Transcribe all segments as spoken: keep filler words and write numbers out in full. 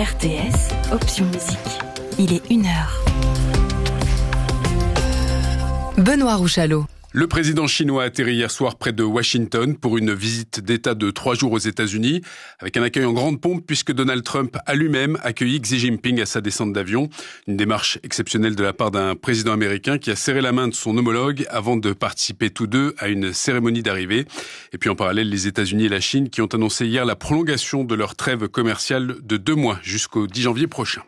R T S, option musique. Il est une heure. Benoît Rouchalot. Le président chinois a atterri hier soir près de Washington pour une visite d'État de trois jours aux États-Unis, avec un accueil en grande pompe puisque Donald Trump a lui-même accueilli Xi Jinping à sa descente d'avion. Une démarche exceptionnelle de la part d'un président américain qui a serré la main de son homologue avant de participer tous deux à une cérémonie d'arrivée. Et puis en parallèle, les États-Unis et la Chine qui ont annoncé hier la prolongation de leur trêve commerciale de deux mois jusqu'au dix janvier prochain.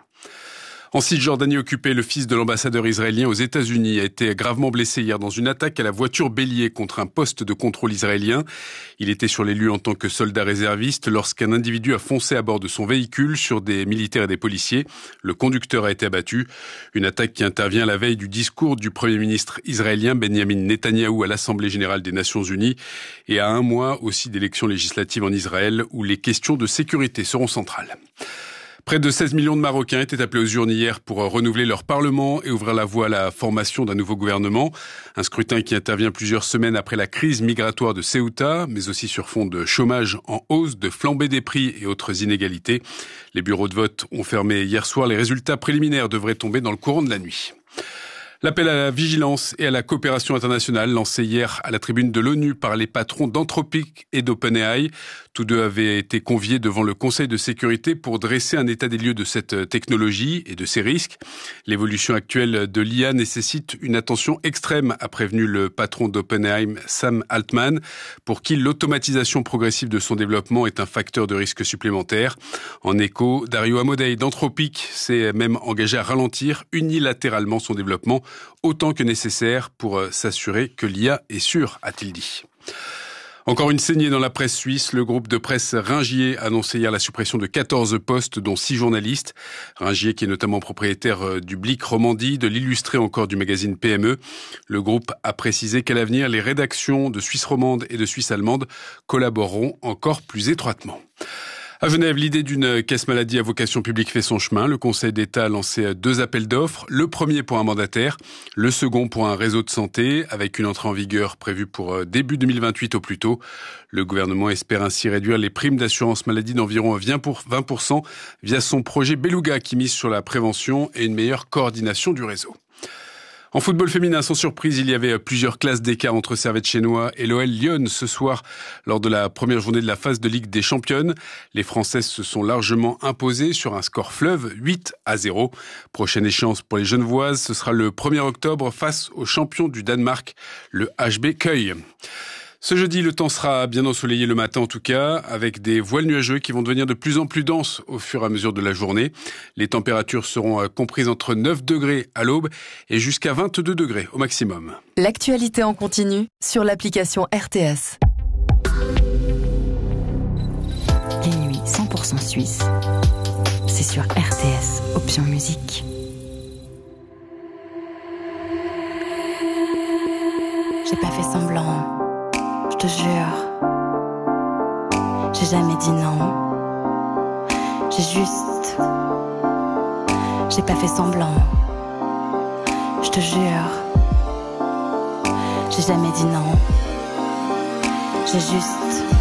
En Cisjordanie occupée, le fils de l'ambassadeur israélien aux États-Unis a été gravement blessé hier dans une attaque à la voiture bélier contre un poste de contrôle israélien. Il était sur les lieux en tant que soldat réserviste lorsqu'un individu a foncé à bord de son véhicule sur des militaires et des policiers. Le conducteur a été abattu. Une attaque qui intervient la veille du discours du Premier ministre israélien Benjamin Netanyahou à l'Assemblée générale des Nations unies et à un mois aussi d'élections législatives en Israël où les questions de sécurité seront centrales. Près de seize millions de Marocains étaient appelés aux urnes hier pour renouveler leur parlement et ouvrir la voie à la formation d'un nouveau gouvernement. Un scrutin qui intervient plusieurs semaines après la crise migratoire de Ceuta, mais aussi sur fond de chômage en hausse, de flambée des prix et autres inégalités. Les bureaux de vote ont fermé hier soir. Les résultats préliminaires devraient tomber dans le courant de la nuit. L'appel à la vigilance et à la coopération internationale lancé hier à la tribune de l'ONU par les patrons d'Anthropic et d'OpenAI. Tous deux avaient été conviés devant le Conseil de sécurité pour dresser un état des lieux de cette technologie et de ses risques. L'évolution actuelle de l'I A nécessite une attention extrême, a prévenu le patron d'OpenAI, Sam Altman, pour qui l'automatisation progressive de son développement est un facteur de risque supplémentaire. En écho, Dario Amodei d'Anthropic s'est même engagé à ralentir unilatéralement son développement autant que nécessaire pour s'assurer que l'I A est sûre, a-t-il dit. Encore une saignée dans la presse suisse. Le groupe de presse Ringier a annoncé hier la suppression de quatorze postes, dont six journalistes. Ringier, qui est notamment propriétaire du Blick Romandie, de l'Illustré, encore du magazine P M E. Le groupe a précisé qu'à l'avenir, les rédactions de Suisse romande et de Suisse allemande collaboreront encore plus étroitement. À Genève, l'idée d'une caisse maladie à vocation publique fait son chemin. Le Conseil d'État a lancé deux appels d'offres. Le premier pour un mandataire, le second pour un réseau de santé, avec une entrée en vigueur prévue pour début deux mille vingt-huit au plus tôt. Le gouvernement espère ainsi réduire les primes d'assurance maladie d'environ vingt pour cent via son projet Beluga qui mise sur la prévention et une meilleure coordination du réseau. En football féminin, sans surprise, il y avait plusieurs classes d'écart entre Servette Chénois et l'O L Lyon ce soir lors de la première journée de la phase de Ligue des Championnes. Les Françaises se sont largement imposées sur un score fleuve huit à zéro. Prochaine échéance pour les Genevoises, ce sera le premier octobre face aux champions du Danemark, le H B Køge. Ce jeudi, le temps sera bien ensoleillé le matin en tout cas, avec des voiles nuageux qui vont devenir de plus en plus denses au fur et à mesure de la journée. Les températures seront comprises entre neuf degrés à l'aube et jusqu'à vingt-deux degrés au maximum. L'actualité en continu sur l'application R T S. Les nuits cent pour cent suisse, c'est sur R T S, option musique. J'ai pas fait semblant. Je te jure, j'ai jamais dit non. J'ai juste, j'ai pas fait semblant. Je te jure, j'ai jamais dit non. J'ai juste